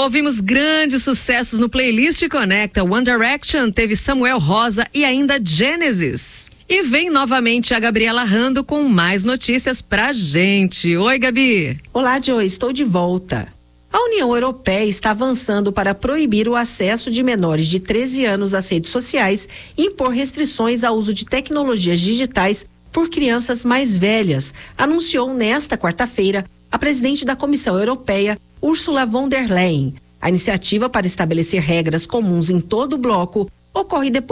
Ouvimos grandes sucessos no Playlist Conecta. One Direction, teve Samuel Rosa e ainda Genesis. E vem novamente a Gabriela Rando com mais notícias pra gente. Oi, Gabi. Olá, Joe, estou de volta. A União Europeia está avançando para proibir o acesso de menores de 13 anos às redes sociais e impor restrições ao uso de tecnologias digitais por crianças mais velhas, anunciou nesta quarta-feira a presidente da Comissão Europeia, Ursula von der Leyen. A iniciativa para estabelecer regras comuns em todo o bloco ocorre depois